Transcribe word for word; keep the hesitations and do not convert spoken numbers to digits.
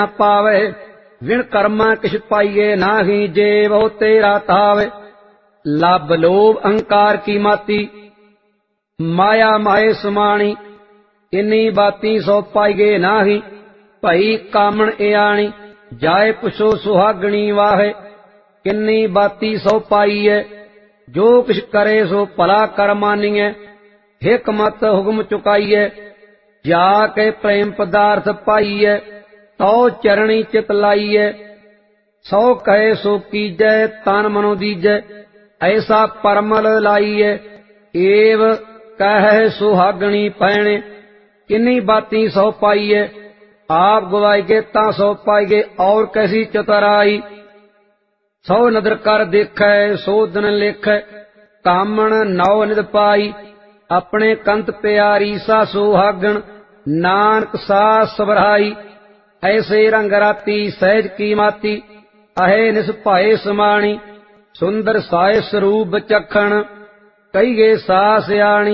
पावे। विण कर्मा किछ पाइये नाही, जे वो तेरा तावे। लब लोभ अहंकार की माती, माया माए समाणी। इन्नी बाती सो पाइये नाही, भई कामण इयाणी। जाए पुछो सुहागणी वाहे, किन्नी बाती सो पाइये। जो किछ करे सो भला कर मानिए, हिक मत हुक्म चुकाइए। जाके प्रेम पदार्थ पाइए, तो चरणी चित लाइए। सौ कहे सो कीजै, तन मनो दीजै। ऐसा परमल लाइए, एव कह सुहागणी पैणे। किन्नी बाती सौ पाइए, आप गवाइगे ता सौ पाइगे। और कैसी चतुराई, सौ नदर कर देखै, सौ दिन लेखै। कामण नौ निद पाई, अपने कंत प्यारी सा सुहागण। नानक सा सबराई, ऐसे रंग राती सहज की माती। अहे निस भाए समाणी, सुंदर साय स्वरूप चखण। कहिए सा सियाणी,